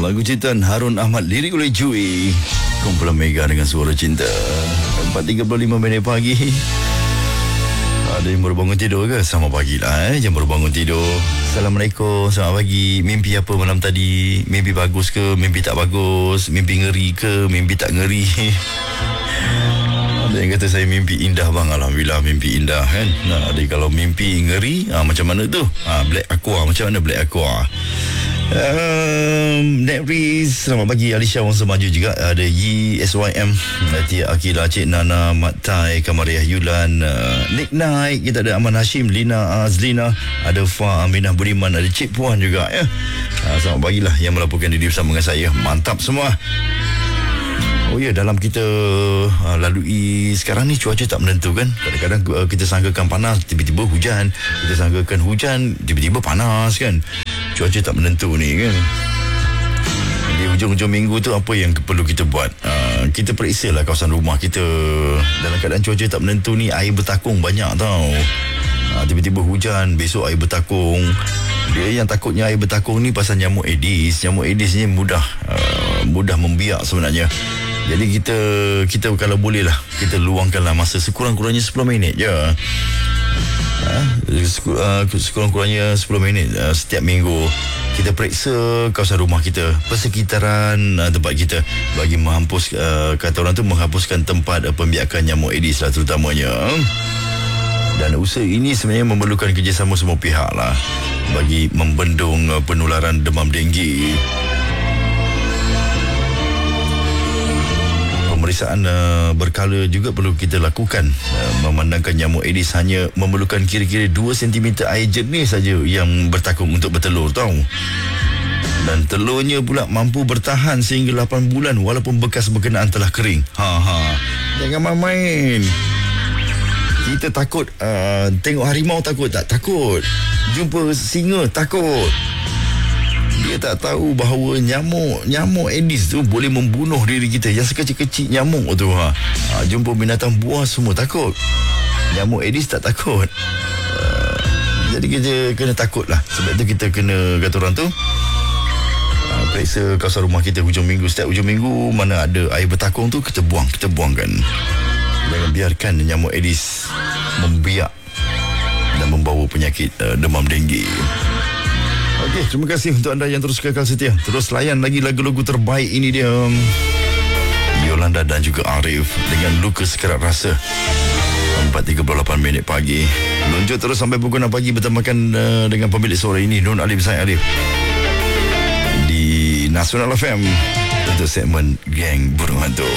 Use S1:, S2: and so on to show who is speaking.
S1: Lagu ciptaan Harun Ahmad, lirik oleh Jui. Kumpulan Mega dengan Suara Cinta. 4.35 minit pagi. Ada yang baru bangun tidur ke? Selamat pagi lah Yang baru bangun tidur. Assalamualaikum, selamat pagi. Mimpi apa malam tadi? Mimpi bagus ke? Mimpi tak bagus? Mimpi ngeri ke? Mimpi tak ngeri? Ada yang kata saya mimpi indah bang. Alhamdulillah mimpi indah kan. Nah, ada kalau mimpi ngeri, macam mana tu? Black Aqua, macam mana Black Aqua? Netris, selamat pagi. Alisha Wangsa Maju juga. Ada Yi SYM, Tia Akila, Cik Nana, Mat Tai, Kamariah Yulan, Nick Naik. Kita ada Aman Hashim, Lina Azlina, ada Fa Aminah Budiman, ada Cik Puan juga ya. Selamat pagi lah yang melaporkan diri bersama dengan saya. Mantap semua. Oh ya, dalam kita lalui sekarang ni cuaca tak menentu kan. Kadang-kadang kita sangkakan panas, tiba-tiba hujan. Kita sangkakan hujan, tiba-tiba panas kan. Cuaca tak menentu ni kan. Di hujung-hujung minggu tu apa yang perlu kita buat? Kita periksa lah kawasan rumah kita. Dalam keadaan cuaca tak menentu ni, air bertakung banyak tau. Tiba-tiba hujan, besok air bertakung. Dia yang takutnya air bertakung ni pasal nyamuk Aedes. Nyamuk Aedes ni mudah membiak sebenarnya. Jadi kita kalau boleh lah, kita luangkanlah masa sekurang-kurangnya 10 minit je. Sekurang-kurangnya 10 minit setiap minggu. Kita periksa kawasan rumah kita, persekitaran tempat kita, bagi menghapus, kata orang tu, menghapuskan tempat pembiakan nyamuk Aedes lah terutamanya. Dan usaha ini sebenarnya memerlukan kerjasama semua pihak lah bagi membendung penularan demam denggi. Pemeriksaan berkala juga perlu kita lakukan. Memandangkan nyamuk Aedes hanya memerlukan kira-kira 2 cm air jernih saja yang bertakung untuk bertelur tau. Dan telurnya pula mampu bertahan sehingga 8 bulan walaupun bekas berkenaan telah kering. Jangan main-main. Kita takut tengok harimau, takut tak? Takut. Jumpa singa, takut. Dia tak tahu bahawa nyamuk Aedes tu boleh membunuh diri kita. Yang sekecil-kecil nyamuk tu jumpa binatang buas semua takut. Nyamuk Aedes tak takut. Jadi kita kena takut lah. Sebab tu kita kena, kata orang tu, periksa kawasan rumah kita hujung minggu. Setiap hujung minggu mana ada air bertakung tu, kita buangkan. Jangan biarkan nyamuk Aedes membiak dan membawa penyakit demam denggi. Okey, terima kasih untuk anda yang terus kekal setia. Terus layan lagi lagu-lagu terbaik ini dia. Yolanda dan juga Arif dengan Luka Sekerat Rasa. 4.38 minit pagi. Lonjok terus sampai pukul 6 pagi bertemakan dengan pemilik suara ini, Nun Alif Zaid Alif, di Nasional FM untuk segmen Geng Burung Hantu.